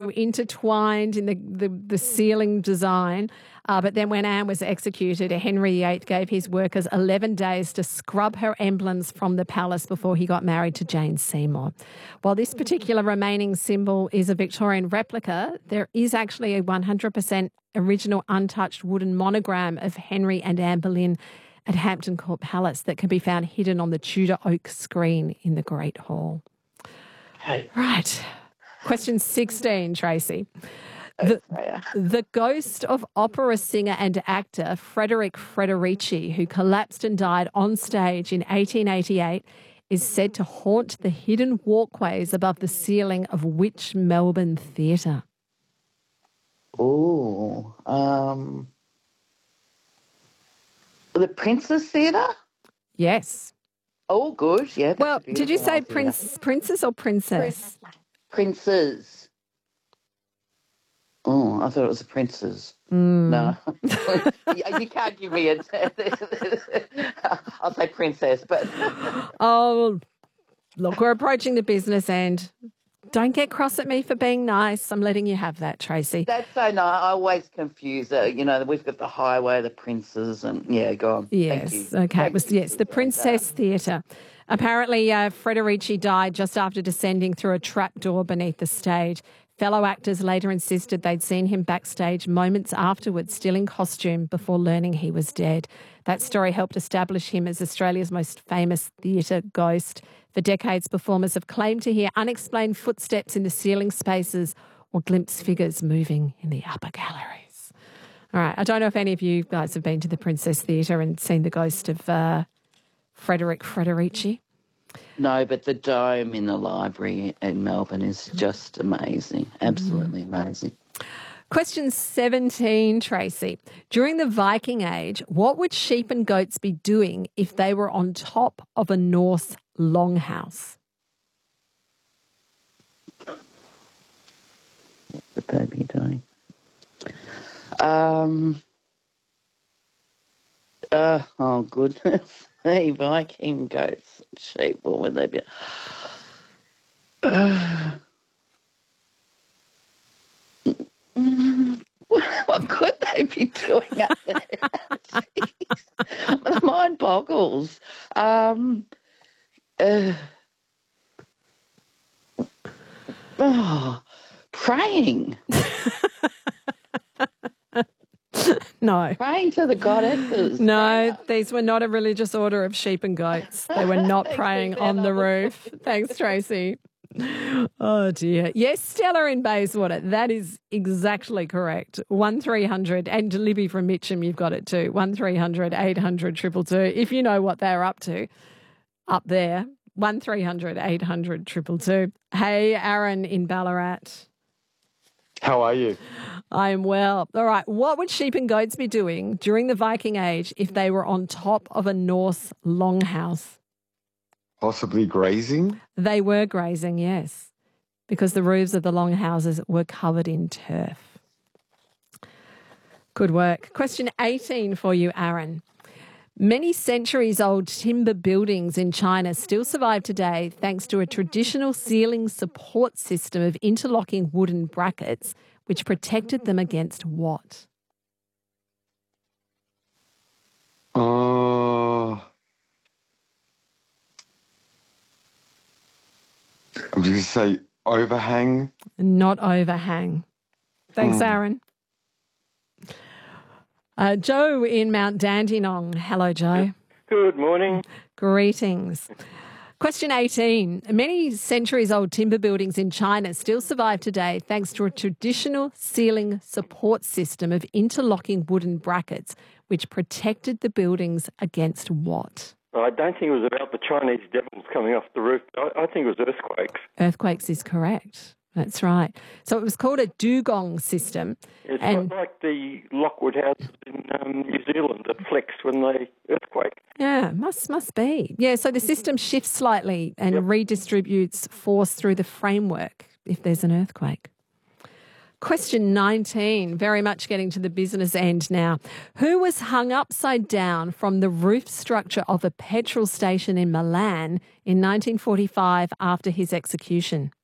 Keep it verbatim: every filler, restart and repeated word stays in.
intertwined in the, the, the ceiling design. Uh, but then when Anne was executed, Henry the Eighth gave his workers eleven days to scrub her emblems from the palace before he got married to Jane Seymour. While this particular remaining symbol is a Victorian replica, there is actually a one hundred percent original untouched wooden monogram of Henry and Anne Boleyn at Hampton Court Palace that can be found hidden on the Tudor oak screen in the Great Hall. Hey. Right. Question sixteen, Tracy. The, the ghost of opera singer and actor Frederick Frederici, who collapsed and died on stage in eighteen eighty-eight, is said to haunt the hidden walkways above the ceiling of which Melbourne theatre? Oh, um, the Princess Theatre? Yes. Oh, good. Yeah. Well, did you say prince, princess or princess? Princes. Oh, I thought it was the princes. Mm. No. you, you can't give me a... I'll say princess, but... Oh, look, we're approaching the business end. Don't get cross at me for being nice. I'm letting you have that, Tracy. That's so nice. I always confuse it. You know, we've got the highway, the princes, and yeah, go on. Yes, Thank you. okay. Thank It was, you. yes, the Princess Theatre. Apparently, uh, Frederici died just after descending through a trapdoor beneath the stage. Fellow actors later insisted they'd seen him backstage moments afterwards, still in costume, before learning he was dead. That story helped establish him as Australia's most famous theatre ghost. For decades, performers have claimed to hear unexplained footsteps in the ceiling spaces or glimpse figures moving in the upper galleries. All right, I don't know if any of you guys have been to the Princess Theatre and seen the ghost of uh, Frederick Frederici. No, but the dome in the library in Melbourne is just amazing. Absolutely mm. amazing. Question seventeen, Tracy. During the Viking Age, what would sheep and goats be doing if they were on top of a Norse longhouse? What would they be doing? Um. Uh, oh, goodness. Hey, Viking goats, sheep, what would they be? Uh, what could they be doing up there? My mind boggles. Um, uh, oh, praying. No. Praying to the goddesses. No, these were not a religious order of sheep and goats. They were not praying on the roof. Thanks, Tracy. Oh, dear. Yes, Stella in Bayswater. That is exactly correct. one three hundred, and Libby from Mitcham, you've got it too. one three hundred eight hundred two two two. If you know what they're up to, up there, one three hundred eight hundred two two two. Hey, Aaron in Ballarat. How are you? I am well. All right. What would sheep and goats be doing during the Viking Age if they were on top of a Norse longhouse? Possibly grazing? They were grazing, yes, because the roofs of the longhouses were covered in turf. Good work. Question eighteen for you, Aaron. Many centuries-old timber buildings in China still survive today thanks to a traditional ceiling support system of interlocking wooden brackets which protected them against what? Uh, I'm just going to say overhang. Not overhang. Thanks, mm. Aaron. Uh, Joe in Mount Dandenong. Hello, Joe. Good morning. Greetings. Question eighteen. Many centuries-old timber buildings in China still survive today thanks to a traditional ceiling support system of interlocking wooden brackets which protected the buildings against what? I don't think it was about the Chinese devils coming off the roof. I, I think it was earthquakes. Earthquakes is correct. That's right. So it was called a dugong system. It's and like the Lockwood houses in um, New Zealand that flex when they earthquake. Yeah, must must be. Yeah, so the system shifts slightly and yep. redistributes force through the framework if there's an earthquake. Question nineteen, very much getting to the business end now. Who was hung upside down from the roof structure of a petrol station in Milan in nineteen forty-five after his execution?